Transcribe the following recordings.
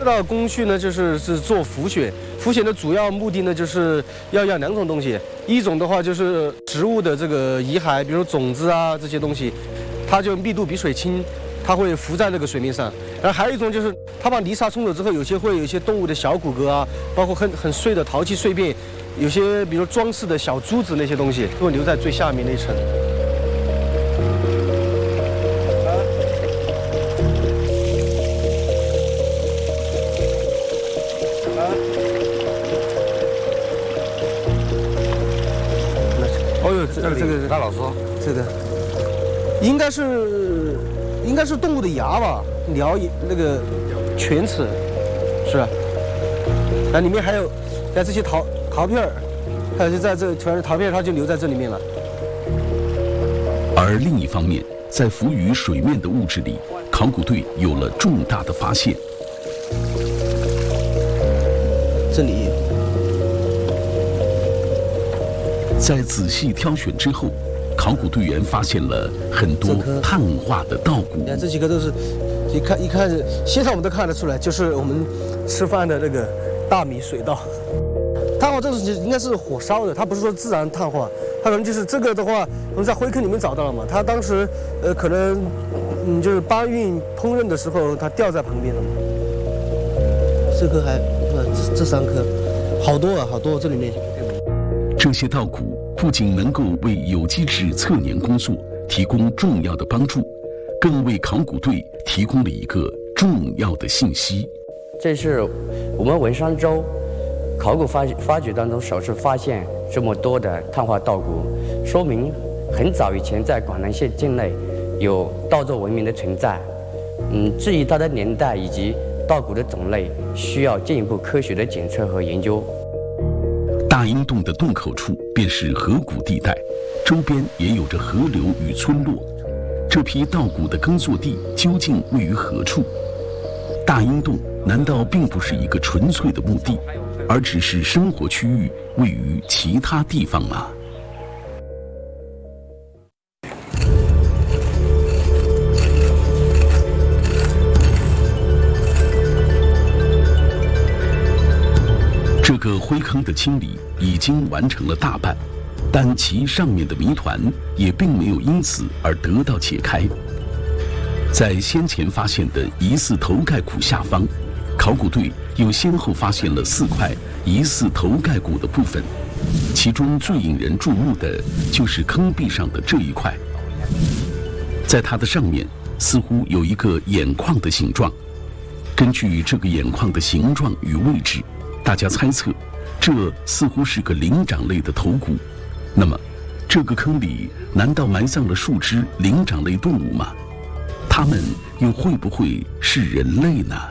这道工序呢，是做浮选。浮选的主要目的呢，就是要2种东西。一种的话就是植物的这个遗骸，比如种子啊这些东西，它就密度比水轻，它会浮在那个水面上。然后还有一种就是它把泥沙冲走之后，会有一些动物的小骨骼啊，包括很碎的陶器碎片，有些比如装饰的小珠子那些东西，都会留在最下面那一层。这个那老师， 这个应该是动物的牙吧，獠那个犬齿，是吧？那里面还有，这些陶片儿，它就在这全是陶片，它就留在这里面了。 而另一方面，在浮于水面的物质里，考古队有了重大的发现。 这里。 在仔细挑选之后，考古队员发现了很多碳化的稻谷。 这几颗都是，一看，现在我们都看得出来，就是我们吃饭的那个大米水稻。碳化这个应该是火烧的，它不是说自然碳化，它可能就是这个的话，我们在灰坑里面找到了嘛。它当时可能就是搬运烹饪的时候，它掉在旁边了嘛。这颗还这3颗，好多啊，好多这里面。 这些稻谷不仅能够为有机质测年工作提供重要的帮助，更为考古队提供了一个重要的信息。 这是我们文山州考古发掘当中首次发现这么多的碳化稻谷，说明很早以前在广南县境内有稻作文明的存在。至于它的年代以及稻谷的种类，需要进一步科学的检测和研究。 大阴洞的洞口处便是河谷地带，周边也有着河流与村落。这批稻谷的耕作地究竟位于何处？大阴洞难道并不是一个纯粹的墓地，而只是生活区域位于其他地方吗？这个灰坑的清理已经完成了大半，但其上面的谜团也并没有因此而得到解开。在先前发现的疑似头盖骨下方，考古队又先后发现了4块疑似头盖骨的部分，其中最引人注目的就是坑壁上的这一块，在它的上面似乎有一个眼眶的形状。根据这个眼眶的形状与位置，大家猜测，这似乎是个灵长类的头骨。那么，这个坑里难道埋葬了数只灵长类动物吗？它们又会不会是人类呢？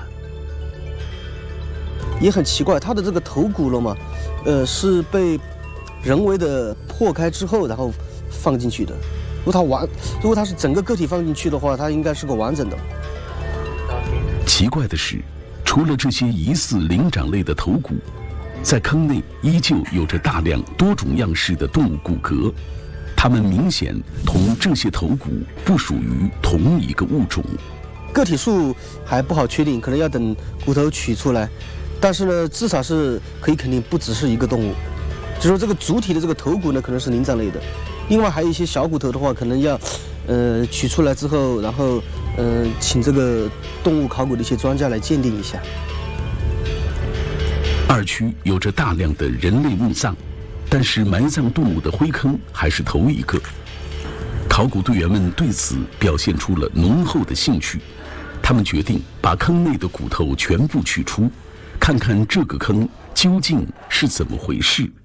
也很奇怪，它的这个头骨了嘛，是被人为的破开之后，然后放进去的。如果它是整个个体放进去的话，它应该是个完整的。 奇怪的是，除了这些疑似灵长类的头骨，在坑内依旧有着大量多种样式的动物骨骼，它们明显同这些头骨不属于同一个物种。 个体数还不好确定，可能要等骨头取出来，但是呢，至少是可以肯定不只是一个动物。就说这个主体的这个头骨呢，可能是灵长类的，另外还有一些小骨头的话，可能要取出来之后，然后请这个动物考古的一些专家来鉴定一下。 2区有着大量的人类墓葬，但是埋葬动物的灰坑还是头一个。考古队员们对此表现出了浓厚的兴趣，他们决定把坑内的骨头全部取出，看看这个坑究竟是怎么回事。